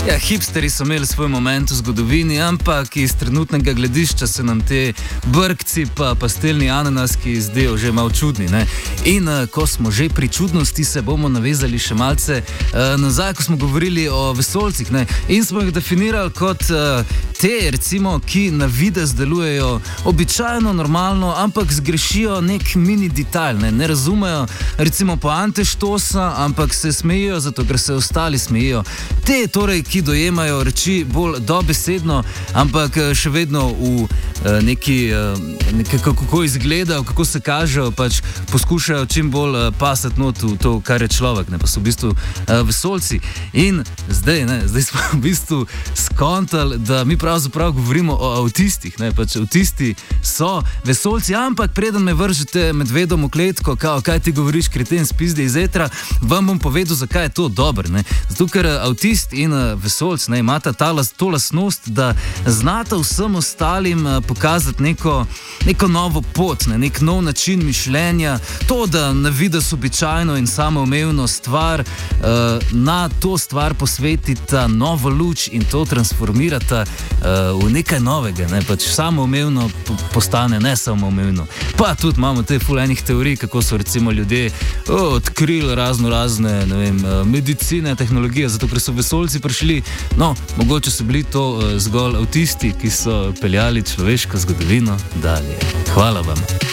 Ja, hipsteri so imeli svoj moment v zgodovini, ampak iz trenutnega gledišča se nam te brkci pa pastelni ananaski zdijo že malo čudni, ne? In ko smo že pri čudnosti, se bomo navezali še malce nazaj, ko smo govorili o vesoljcih, ne? In smo jih definirali kot te, recimo, ki na videz delujejo običajno, normalno, ampak zgrešijo nek mini detajl, ne razumejo, recimo poante štosa, ampak se smejijo, zato ker se ostali smejijo. Te, torej, ki dojemajo reči bolj dobesedno, ampak še vedno v kako izgledajo, kako se kažejo, pač poskušajo čim bolj pasati not v to, kar je človek, ne, pa so v bistvu vesoljci. In zdaj smo v bistvu skontali, da mi pravzaprav govorimo o avtistih, ne, pač avtisti so vesoljci, ampak preden me vržete medvedom v kletko, kaj ti govoriš, kreten spizdi iz etra, vam bom povedal, zakaj je to dobro, ne. Zato, ker avtist in vesoljc, ne, imata to lastnost, da znata vsem ostalim pokazati neko novo pot, ne, nek nov način mišljenja, to, da na videz običajno in samoumevno stvar, na to stvar posvetita novo luč in to transformirata v nekaj novega, ne, pač samoumevno postane nesamoumevno. Pa tudi imamo te ful enih teorij, kako so recimo ljudje odkrili razne, ne vem, medicine, tehnologije, zato ker so vesoljci prišli, no, mogoče so bili to zgolj avtisti, ki so peljali človeško zgodovino dalje. Hvala vam.